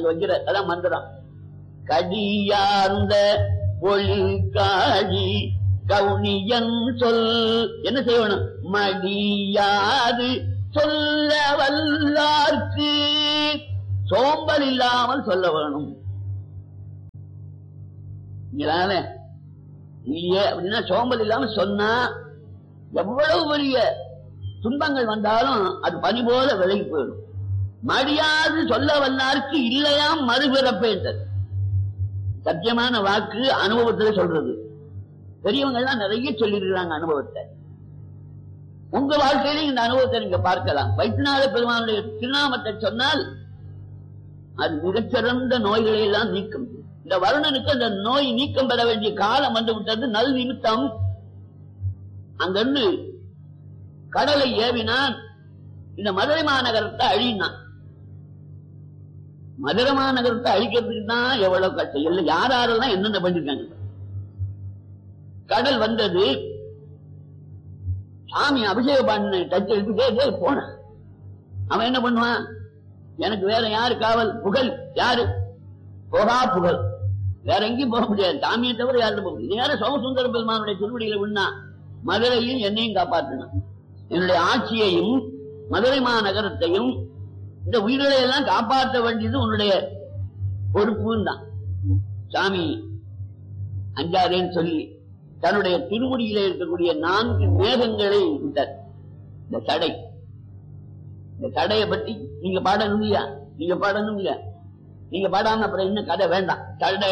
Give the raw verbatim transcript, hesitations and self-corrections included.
வைக்கிற அதான் மந்திரம். கடியார்ந்த ஒளி காழி கவுனியன் சொல் என்ன செய்யணும்? மடியாது சொல்ல வல்லார்க்கு சோம்பல் இல்லாமல் சொல்ல வேணும். இல்லையே அப்படின்னா சோம்பல் இல்லாம சொன்னா எவ்வளவு பெரிய துன்பங்கள் வந்தாலும் அது பனி போல விலகி போயிடும். மடியாது சொல்ல வல்லாருக்கு இல்லையாம் மறுபிறப்பேற்றது. சத்தியமான வாக்கு அனுபவத்துல சொல்றது. பெரியவங்க எல்லாம் நிறைய சொல்லிருக்கிறாங்க அனுபவத்தை. உங்க வாழ்க்கையில இந்த அனுபவத்தை நீங்க பார்க்கலாம். வைத்தியநாத பெருமானுடைய திருநாமத்தை சொன்னால் அது மிகச்சிறந்த நோய்களை எல்லாம் நீக்கும். இந்த வருணனுக்கு அந்த நோய் நீக்கம் பெற வேண்டிய காலம் வந்து விட்டது. நல் நிமித்தம் அங்கிருந்து கடலை ஏவினான். இந்த மதுரை மாநகரத்தை அழினான். மதுரை மாநகரத்தை அழிக்கிறதுக்கு தான் எவ்வளவு கஷ்டம். இல்லை யார் யாரெல்லாம் என்னென்ன பண்ணிருக்காங்க. கடல் வந்தது. சாமி அபிஷேக பண்ண டச் எடுத்து போன அவன் என்ன பண்ணுவான்? எனக்கு வேற யாரு காவல்? புகழ். யாரு? போகா புகழ். வேற எங்கேயும் போக முடியாது. சாமியை தவிர யாரும் போக முடியாது. யாரும் சோமசுந்தர பெருமானுடைய திருவடியில விண்ணா மதுரையும் என்னையும் காப்பாற்றினான். என்னுடைய ஆட்சியையும் மதுரை மாநகரத்தையும் இந்த உயிர்களை எல்லாம் காப்பாற்ற வேண்டியது உன்னுடைய பொறுப்புன்னு தான். சாமி அஞ்சாதேன்னு சொல்லி தன்னுடைய திருமுடியில இருக்கக்கூடிய நான்கு மேகங்களை விட்டார். இந்த தடை, இந்த தடையை பற்றி நீங்க பாடணும் இல்லையா? நீங்க பாடணும் இல்லையா? நீங்க பாடாம அப்புறம் இன்னும் கதை வேண்டாம். தடை